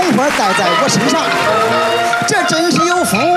活带在我身上，这真是有福。